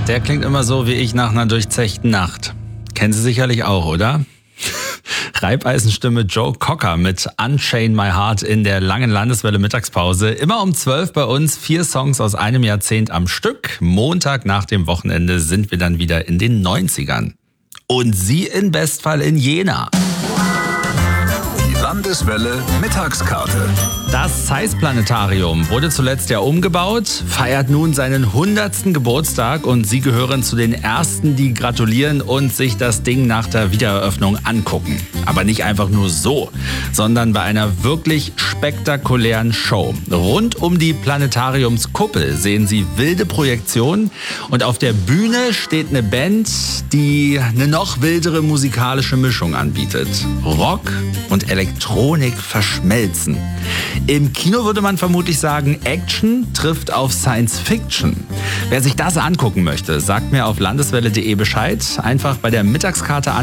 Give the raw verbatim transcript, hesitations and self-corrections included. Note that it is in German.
der klingt immer so wie ich nach einer durchzechten Nacht. Kennen Sie sicherlich auch, oder? Reibeisenstimme Joe Cocker mit Unchain My Heart in der langen Landeswelle Mittagspause. Immer um zwölf bei uns, vier Songs aus einem Jahrzehnt am Stück. Montag nach dem Wochenende sind wir dann wieder in den neunzigern. Und Sie in Bestfall in Jena. Landeswelle Mittagskarte. Das Zeiss-Planetarium wurde zuletzt ja umgebaut, feiert nun seinen hundertsten Geburtstag und Sie gehören zu den Ersten, die gratulieren und sich das Ding nach der Wiedereröffnung angucken. Aber nicht einfach nur so, sondern bei einer wirklich spektakulären Show. Rund um die Planetariumskuppel sehen Sie wilde Projektionen und auf der Bühne steht eine Band, die eine noch wildere musikalische Mischung anbietet. Rock und Elektronik verschmelzen. Im Kino würde man vermutlich sagen, Action trifft auf Science Fiction. Wer sich das angucken möchte, sagt mir auf landeswelle punkt de Bescheid. Einfach bei der Mittagskarte an